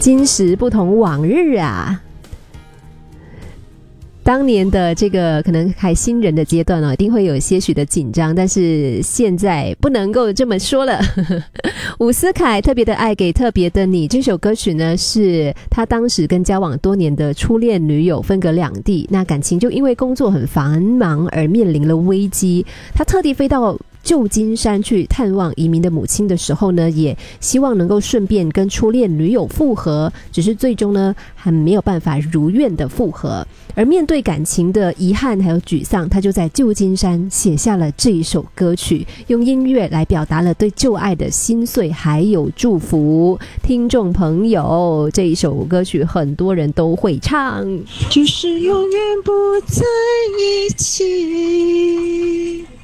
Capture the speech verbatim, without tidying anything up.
今时不同往日啊。当年的这个可能还新人的阶段哦，一定会有些许的紧张，但是现在不能够这么说了。伍思凯特别的爱给特别的你，这首歌曲呢是他当时跟交往多年的初恋女友分隔两地，那感情就因为工作很繁忙而面临了危机，他特地飞到旧金山去探望移民的母亲的时候呢，也希望能够顺便跟初恋女友复合，只是最终呢还没有办法如愿的复合。而面对感情的遗憾还有沮丧，他就在旧金山写下了这一首歌曲，用音乐来表达了对旧爱的心碎还有祝福。听众朋友，这一首歌曲很多人都会唱， 就是永远不在一起。